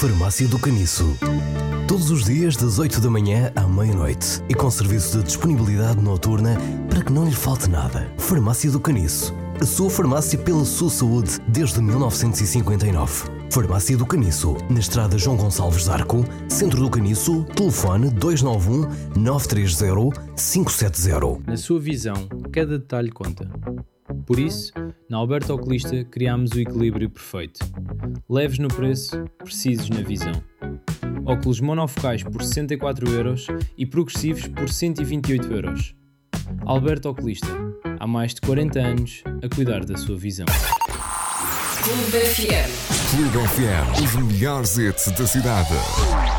Farmácia do Caniço. Todos os dias das 8 da manhã à meia-noite e com serviço de disponibilidade noturna para que não lhe falte nada. Farmácia do Caniço. A sua farmácia pela sua saúde desde 1959. Farmácia do Caniço, na estrada João Gonçalves de Arco, centro do Caniço, telefone 291-930-570. Na sua visão, cada detalhe conta. Por isso, na Alberto Oculista criámos o equilíbrio perfeito. Leves no preço, precisos na visão. Óculos monofocais por 64€ e progressivos por 128€. Alberto Oculista, há mais de 40 anos a cuidar da sua visão. Clube FM. Clube FM, os melhores hits da cidade.